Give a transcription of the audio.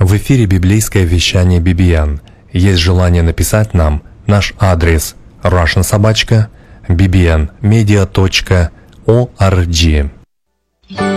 В эфире библейское вещание BBN. Есть желание написать нам? Наш адрес russian@bbnmedia.org.